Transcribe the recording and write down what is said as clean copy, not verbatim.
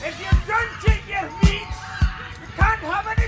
If you don't take your meat, you can't have any